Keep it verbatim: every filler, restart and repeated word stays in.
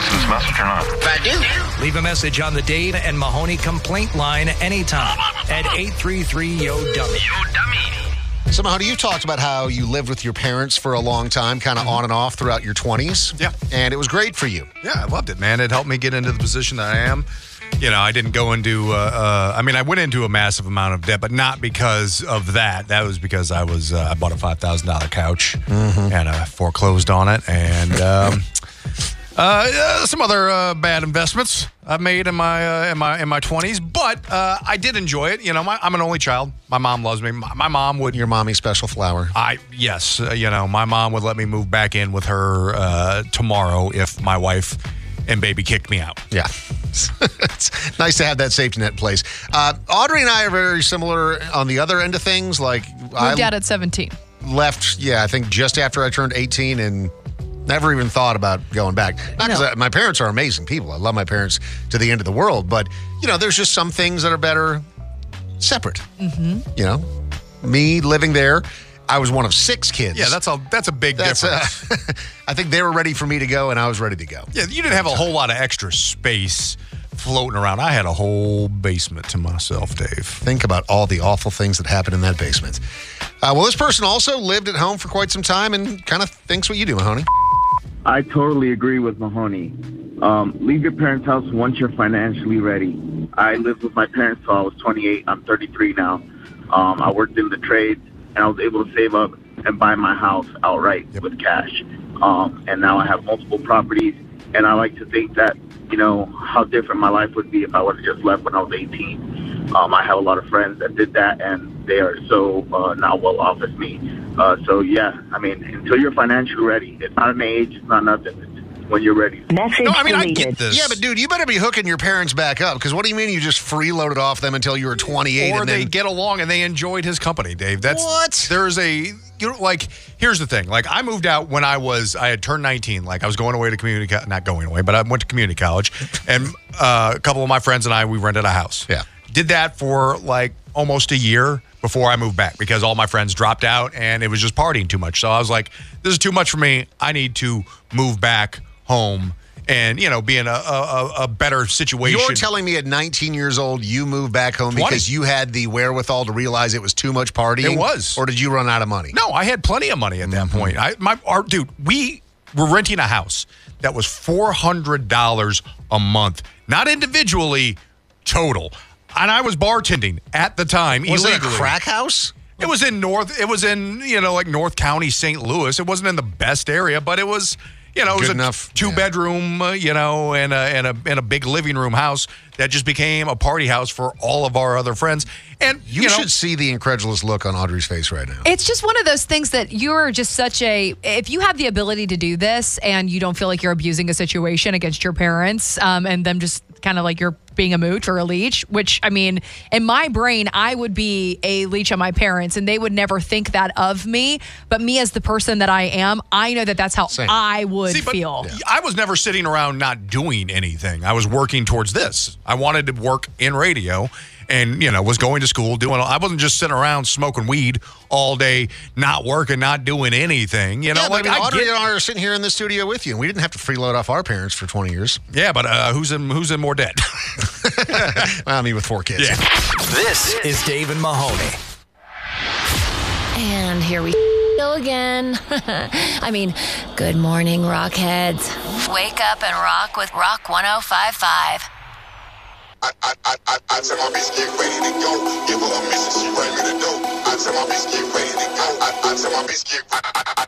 listen to this message or not? I do. Leave a message on the Dave and Mahoney complaint line anytime at eight three three, Y O, dummy. Yo, dummy. So, Mahoney, you talked about how you lived with your parents for a long time, kind of on and off throughout your twenties. Yeah. And it was great for you. Yeah, I loved it, man. It helped me get into the position that I am. You know, I didn't go into, uh, uh, I mean, I went into a massive amount of debt, but not because of that. That was because I was, uh, I bought a five thousand dollars couch mm-hmm. and I foreclosed on it. And um, uh, yeah, some other uh, bad investments I've made in my uh, in my in my twenties. But uh, I did enjoy it. You know, my, I'm an only child. My mom loves me. My, my mom would. Your mommy's special flower. I yes, uh, you know, my mom would let me move back in with her uh, tomorrow if my wife and baby kicked me out. Yeah. It's nice to have that safety net in place. Uh, Audrey and I are very similar on the other end of things. Like Moved I out at seventeen. Left, yeah, I think just after I turned eighteen and never even thought about going back. Not because No. my parents are amazing people. I love my parents to the end of the world. But, you know, there's just some things that are better separate. Mm-hmm. You know, me living there. I was one of six kids. Yeah, that's a that's a big That's difference. Uh, I think they were ready for me to go, and I was ready to go. Yeah, you didn't have a whole lot of extra space floating around. I had a whole basement to myself, Dave. Think about all the awful things that happened in that basement. Uh, well, this person also lived at home for quite some time and kind of thinks what you do, Mahoney. I totally agree with Mahoney. Um, leave your parents' house once you're financially ready. I lived with my parents till I was twenty-eight. I'm thirty-three now. Um, I worked in the trades, and I was able to save up and buy my house outright Yep. with cash. Um, and now I have multiple properties, and I like to think that, you know, how different my life would be if I would have just left when I was eighteen. Um, I have a lot of friends that did that, and they are so uh, now well off as me. Uh, so, yeah, I mean, until you're financially ready, it's not an age, it's not nothing. It's when you're ready. Message No, I mean, I deleted. get this. Yeah, but dude, you better be hooking your parents back up, because what do you mean you just freeloaded off them until you were twenty-eight? Or and they then... get along and they enjoyed his company, Dave. That's What? There's a, you know, like, here's the thing. Like, I moved out when I was, I had turned nineteen. Like, I was going away to community, co- not going away, but I went to community college. And uh, a couple of my friends and I, we rented a house. Yeah. Did that for, like, almost a year before I moved back because all my friends dropped out and it was just partying too much. So I was like, this is too much for me. I need to move back home and, you know, be in a, a, a better situation. You're telling me at nineteen years old you moved back home twenty because you had the wherewithal to realize it was too much partying? It was. Or did you run out of money? No, I had plenty of money at that Mm-hmm. point. I my our, dude, we were renting a house that was four hundred dollars a month, not individually, total. And I was bartending at the time Was it a illegally. crack house? It was in North. It was in you know like North County, Saint Louis. It wasn't in the best area, but it was you know it was Good a enough, two yeah. bedroom uh, you know and a and a and a big living room house that just became a party house for all of our other friends. And You, you, know, should see the incredulous look on Audrey's face right now. It's just one of those things that you're just such a, if you have the ability to do this and you don't feel like you're abusing a situation against your parents um, and them just kind of like you're being a mooch or a leech, which, I mean, in my brain, I would be a leech on my parents and they would never think that of me. But me as the person that I am, I know that that's how Same. I would See, but feel. I was never sitting around not doing anything. I was working towards this. I wanted to work in radio and, you know, was going to school, doing I wasn't just sitting around smoking weed all day, not working, not doing anything. You know, yeah, but like I mean, I Audrey get- and I are sitting here in the studio with you, and we didn't have to freeload off our parents for twenty years. Yeah, but uh, who's in who's in more debt? Well, I mean, with four kids. Yeah. This is Dave and Mahoney. And here we go again. I mean, good morning, Rockheads. Wake up and rock with Rock one oh five point five. I, I, I, I, I tell my bitch get ready to go. Give her a mission, she bring me the dope. I tell my bitch get ready to go. I, I tell my bitch get, I, I, I